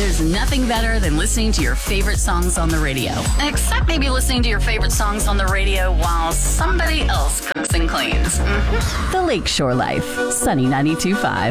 There's nothing better than listening to your favorite songs on the radio. Except maybe listening to your favorite songs on the radio while somebody else cooks and cleans. The Lakeshore Life, Sunny 92.5.